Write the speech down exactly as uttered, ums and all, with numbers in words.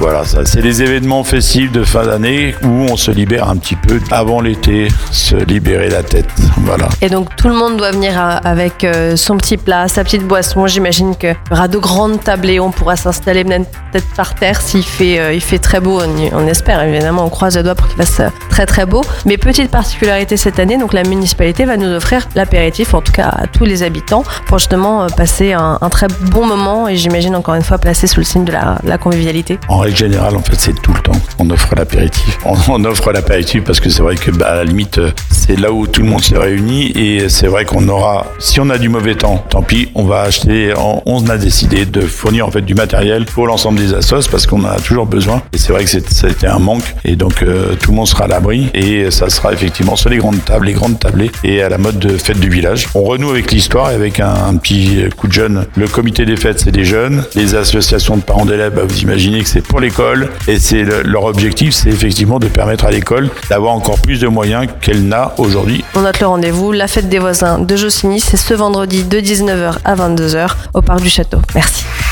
voilà, ça, c'est des événements festifs de fin d'année où on se libère un petit peu avant l'été, se libérer la tête, voilà. Et donc tout le monde doit venir avec son petit plat, sa petite boisson. J'imagine qu'il y aura de grandes tablées, on pourra s'installer peut-être par terre s'il fait, il fait très beau. On, on espère évidemment, on croise les doigts pour qu'il fasse très très beau. Mais petite particularité cette année, donc la municipalité va nous offrir l'apéritif, en tout cas à tous les habitants, pour justement passer un, un très bon moment et j'imagine encore une fois placé sous le signe de la, la convivialité. En règle générale, en fait, c'est tout le temps. On offre l'apéritif. On, on offre l'apéritif parce que c'est vrai que, bah, à la limite, c'est là où tout le monde se réunit et c'est vrai qu'on aura, si on a du mauvais temps, tant pis, on va acheter, on, on a décidé de fournir en fait du matériel pour l'ensemble des assos parce qu'on en a toujours besoin et c'est vrai que c'est, ça a été un manque et donc euh, tout le monde sera à l'abri et ça sera effectivement sur les grandes tables, les grandes tablées et à la mode de fête du village. On renoue avec l'histoire et avec un, un petit coup de jeunes. Le comité des fêtes, c'est des jeunes. Les associations de parents d'élèves, bah, vous imaginez que c'est pour l'école et c'est le, leur objectif, c'est effectivement de permettre à l'école d'avoir encore plus de moyens qu'elle n'a aujourd'hui. On note le rendez-vous, la fête des voisins de Jossigny, c'est ce vendredi de dix-neuf heures à vingt-deux heures au Parc du Château. Merci.